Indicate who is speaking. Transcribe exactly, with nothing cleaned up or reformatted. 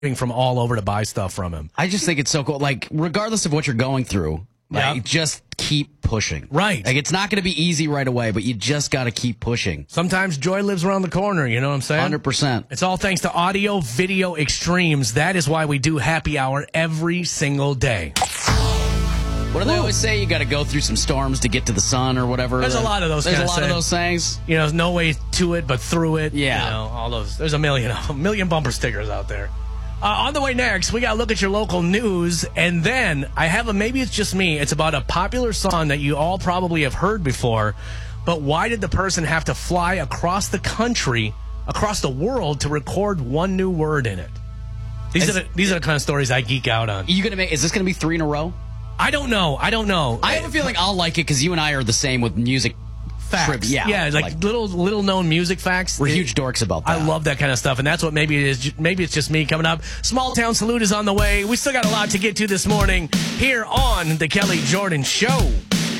Speaker 1: from all over to buy stuff from him.
Speaker 2: I just think it's so cool. Like, regardless of what you're going through, like,
Speaker 1: Yeah.
Speaker 2: just keep pushing.
Speaker 1: Right.
Speaker 2: Like, it's not going to be easy right away, but you just got to keep pushing.
Speaker 1: Sometimes joy lives around the corner, you know what I'm saying?
Speaker 2: one hundred percent.
Speaker 1: It's all thanks to Audio Video Extremes. That is why we do Happy Hour every single day.
Speaker 2: What do they always say? You got to go through some storms to get to the sun or whatever.
Speaker 1: There's a lot of those
Speaker 2: There's a
Speaker 1: kinda
Speaker 2: lot of
Speaker 1: sayings.
Speaker 2: those sayings.
Speaker 1: You know, there's no way to it but through it.
Speaker 2: Yeah.
Speaker 1: You know, all those. There's a million of them, a million bumper stickers out there. Uh, on the way next, we got to look at your local news. And then I have a, maybe it's just me, it's about a popular song that you all probably have heard before. But why did the person have to fly across the country, across the world to record one new word in it? These,
Speaker 2: Is-
Speaker 1: are the, these are the kind of stories I geek out on.
Speaker 2: You gonna make? Is this gonna be three in a row?
Speaker 1: I don't know. I don't know.
Speaker 2: I have a feeling I'll like it because you and I are the same with music
Speaker 1: Facts.
Speaker 2: trivia.
Speaker 1: Yeah, like,
Speaker 2: like
Speaker 1: little little known music facts.
Speaker 2: we're
Speaker 1: It-
Speaker 2: huge dorks about that.
Speaker 1: I love that kind of stuff, and that's what maybe it is. Maybe it's just me coming up. Small Town Salute is on the way. We still got a lot to get to this morning here on The Kelly Jordan Show.